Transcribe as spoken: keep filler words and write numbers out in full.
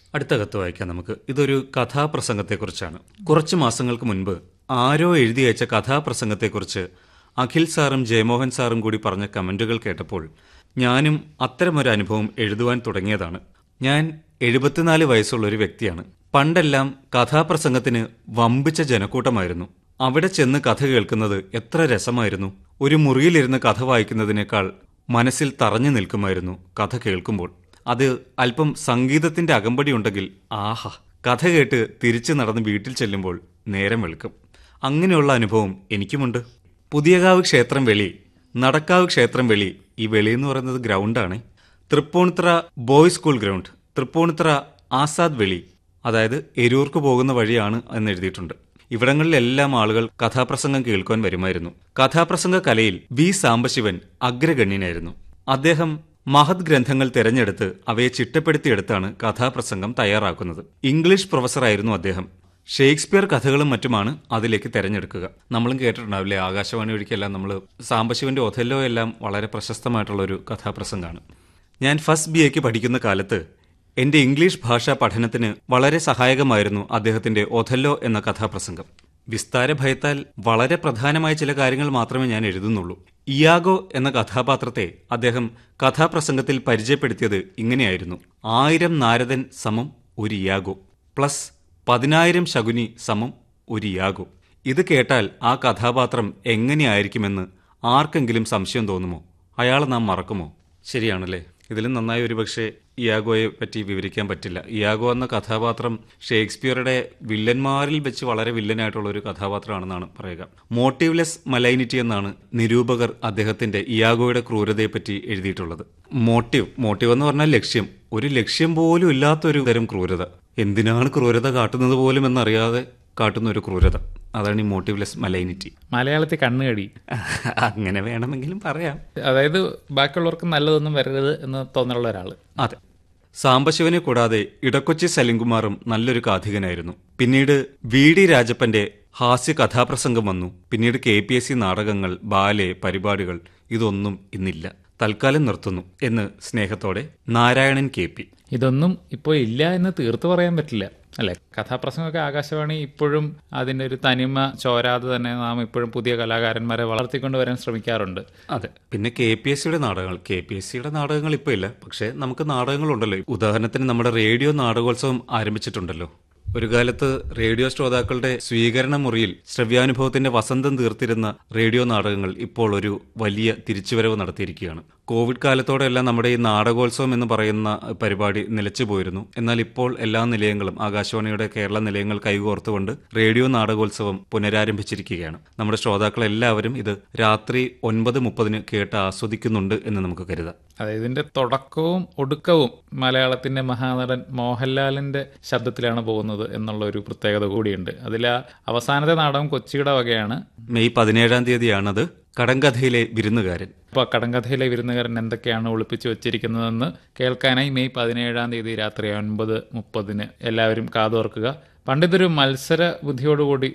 അടുത്ത കത്ത് വായിക്കാം നമുക്ക്. ഇതൊരു കഥാപ്രസംഗത്തെക്കുറിച്ചാണ്. കുറച്ച് മാസങ്ങൾക്ക് മുൻപ് ആരോ എഴുതി അയച്ച കഥാപ്രസംഗത്തെക്കുറിച്ച് അഖിൽ സാറും ജയമോഹൻ സാറും കൂടി പറഞ്ഞ കമന്റുകൾ കേട്ടപ്പോൾ ഞാനും അത്തരമൊരു അനുഭവം എഴുതുവാൻ തുടങ്ങിയതാണ്. ഞാൻ എഴുപത്തിനാല് വയസ്സുള്ള ഒരു വ്യക്തിയാണ്. പണ്ടെല്ലാം കഥാപ്രസംഗത്തിന് വമ്പിച്ച ജനക്കൂട്ടമായിരുന്നു. അവിടെ ചെന്ന് കഥ കേൾക്കുന്നത് എത്ര രസമായിരുന്നു. ഒരു മുറിയിലിരുന്ന് കഥ വായിക്കുന്നതിനേക്കാൾ മനസ്സിൽ തറഞ്ഞു നിൽക്കുമായിരുന്നു കഥ കേൾക്കുമ്പോൾ. അത് അല്പം സംഗീതത്തിന്റെ അകമ്പടി ഉണ്ടെങ്കിൽ ആഹാ, കഥ കേട്ട് തിരിച്ചു നടന്ന് വീട്ടിൽ ചെല്ലുമ്പോൾ നേരം വെളുക്കും. അങ്ങനെയുള്ള അനുഭവം എനിക്കുമുണ്ട്. പുതിയകാവ് ക്ഷേത്രം വെളി, നടക്കാവ് ക്ഷേത്രം വെളി. ഈ വെളി എന്ന് പറയുന്നത് ഗ്രൗണ്ടാണ്. Tripunithura boys school ground, Tripunithura Azad വെളി, അതായത് എരൂർക്ക് പോകുന്ന വഴിയാണ് എന്ന് എഴുതിയിട്ടുണ്ട്. ഇവിടങ്ങളിലെല്ലാം ആളുകൾ കഥാപ്രസംഗം കേൾക്കുവാൻ വരുമായിരുന്നു. കഥാപ്രസംഗ കലയിൽ വി സാംബശിവൻ അഗ്രഗണ്യനായിരുന്നു. അദ്ദേഹം മഹത് ഗ്രന്ഥങ്ങൾ തിരഞ്ഞെടുത്ത് അവയെ ചിട്ടപ്പെടുത്തിയെടുത്താണ് കഥാപ്രസംഗം തയ്യാറാക്കുന്നത്. ഇംഗ്ലീഷ് പ്രൊഫസറായിരുന്നു അദ്ദേഹം. ഷേക്സ്പിയർ കഥകളും മറ്റുമാണ് അതിലേക്ക് തിരഞ്ഞെടുക്കുക. നമ്മളും കേട്ടിട്ടുണ്ടാവില്ലേ, ആകാശവാണി ഒഴിക്കെല്ലാം നമ്മൾ സാംബശിവന്റെ ഒഥല്ലോ എല്ലാം വളരെ പ്രശസ്തമായിട്ടുള്ള ഒരു കഥാപ്രസംഗമാണ്. ഞാൻ ഫസ്റ്റ് ബി എക്ക് പഠിക്കുന്ന കാലത്ത് എന്റെ ഇംഗ്ലീഷ് ഭാഷാ പഠനത്തിന് വളരെ സഹായകമായിരുന്നു അദ്ദേഹത്തിന്റെ ഒഥല്ലോ എന്ന കഥാപ്രസംഗം. വിസ്താര ഭയത്താൽ വളരെ പ്രധാനമായ ചില കാര്യങ്ങൾ മാത്രമേ ഞാൻ എഴുതുന്നുള്ളൂ. ഇയാഗോ എന്ന കഥാപാത്രത്തെ അദ്ദേഹം കഥാപ്രസംഗത്തിൽ പരിചയപ്പെടുത്തിയത് ഇങ്ങനെയായിരുന്നു: ആയിരം നാരദൻ സമം ഒരു ഇയാഗോ പ്ലസ് പതിനായിരം ശകുനി സമം ഒരു ഇയാഗോ. ഇത് കേട്ടാൽ ആ കഥാപാത്രം എങ്ങനെയായിരിക്കുമെന്ന് ആർക്കെങ്കിലും സംശയം തോന്നുമോ? അയാളെ നാം മറക്കുമോ? ശരിയാണല്ലേ. ഇതിലും നന്നായി ഒരുപക്ഷെ ഇയാഗോയെ പറ്റി വിവരിക്കാൻ പറ്റില്ല. ഇയാഗോ എന്ന കഥാപാത്രം ഷേക്സ്പിയറുടെ വില്ലന്മാരിൽ വെച്ച് വളരെ വില്ലനായിട്ടുള്ള ഒരു കഥാപാത്രമാണെന്നാണ് പറയുക. മോട്ടീവ്ലെസ് മലൈനിറ്റി എന്നാണ് നിരൂപകർ അദ്ദേഹത്തിന്റെ ഇയാഗോയുടെ ക്രൂരതയെപ്പറ്റി എഴുതിയിട്ടുള്ളത്. മോട്ടീവ് മോട്ടീവ് എന്ന് പറഞ്ഞാൽ ലക്ഷ്യം. ഒരു ലക്ഷ്യം പോലും ഇല്ലാത്തൊരു തരം ക്രൂരത. എന്തിനാണ് ക്രൂരത കാട്ടുന്നത് പോലും എന്നറിയാതെ കാട്ടുന്ന ഒരു ക്രൂരത. അതാണ് ഈ മോട്ടീവ്ലെസ് മലൈനിറ്റി. മലയാളത്തിൽ കണ്ണുകടി അങ്ങനെ വേണമെങ്കിലും പറയാം. അതായത് ബാക്കിയുള്ളവർക്ക് നല്ലതൊന്നും വരരുത് എന്ന് തോന്നലുള്ള ഒരാൾ. അതെ. സാംബശിവനെ കൂടാതെ ഇടക്കൊച്ചി സലിംകുമാറും നല്ലൊരു കാഥികനായിരുന്നു. പിന്നീട് വി ഡി രാജപ്പന്റെ ഹാസ്യ കഥാപ്രസംഗം വന്നു. പിന്നീട് കെ പി എസ് സി നാടകങ്ങൾ, ബാലെ, പരിപാടികൾ, ഇതൊന്നും ഇന്നില്ല. തൽക്കാലം നിർത്തുന്നു എന്ന് സ്നേഹത്തോടെ നാരായണൻ കെ പി. ഇതൊന്നും ഇപ്പോൾ ഇല്ല എന്ന് തീർത്തു പറയാൻ പറ്റില്ല, അല്ലെ? കഥാപ്രസംഗമൊക്കെ ആകാശവാണി ഇപ്പോഴും അതിൻ്റെ ഒരു തനിമ ചോരാതെ തന്നെ നാം ഇപ്പോഴും പുതിയ കലാകാരന്മാരെ വളർത്തിക്കൊണ്ട് വരാൻ ശ്രമിക്കാറുണ്ട്. അതെ. പിന്നെ കെ പി എസ് സിയുടെ നാടകങ്ങൾ കെ പി എസ് സിയുടെ നാടകങ്ങൾ ഇപ്പോൾ ഇല്ല. പക്ഷേ നമുക്ക് നാടകങ്ങളുണ്ടല്ലോ. ഉദാഹരണത്തിന് നമ്മുടെ റേഡിയോ നാടകോത്സവം ആരംഭിച്ചിട്ടുണ്ടല്ലോ. ഒരു കാലത്ത് റേഡിയോ ശ്രോതാക്കളുടെ സ്വീകരണ മുറിയിൽ ശ്രവ്യാനുഭവത്തിന്റെ വസന്തം തീർത്തിരുന്ന റേഡിയോ നാടകങ്ങൾ ഇപ്പോൾ ഒരു വലിയ തിരിച്ചുവരവ് നടത്തിയിരിക്കുകയാണ്. കോവിഡ് കാലത്തോടെയെല്ലാം നമ്മുടെ ഈ നാടകോത്സവം എന്ന് പറയുന്ന പരിപാടി നിലച്ചു പോയിരുന്നു. എന്നാൽ ഇപ്പോൾ എല്ലാ നിലയങ്ങളും, ആകാശവാണിയുടെ കേരള നിലയങ്ങൾ കൈകോർത്തുകൊണ്ട് റേഡിയോ നാടകോത്സവം പുനരാരംഭിച്ചിരിക്കുകയാണ്. നമ്മുടെ ശ്രോതാക്കൾ എല്ലാവരും ഇത് രാത്രി ഒൻപത് മുപ്പതിന് കേട്ട് ആസ്വദിക്കുന്നുണ്ട് എന്ന് നമുക്ക് കരുതാം. അതെ, ഇതിന്റെ തുടക്കവും ഒടുക്കവും മലയാളത്തിന്റെ മഹാനടൻ മോഹൻലാലിന്റെ ശബ്ദത്തിലാണ് പോകുന്നത് എന്നുള്ള ഒരു പ്രത്യേകത കൂടിയുണ്ട്. അതിൽ ആ അവസാനത്തെ നാടകം കൊച്ചിയുടെ വകയാണ്. മെയ് പതിനേഴാം തീയതിയാണത്. കടങ്കഥയിലെ വിരുന്നുകാരൻ. അപ്പോൾ കടങ്കഥയിലെ വിരുന്നുകാരൻ എന്തൊക്കെയാണ് ഒളിപ്പിച്ചു വച്ചിരിക്കുന്നതെന്ന് കേൾക്കാനായി മെയ് പതിനേഴാം തീയതി രാത്രി ഒൻപത് മുപ്പതിന് എല്ലാവരും കാതോർക്കുക. പണ്ടിതൊരു മത്സര ബുദ്ധിയോടുകൂടി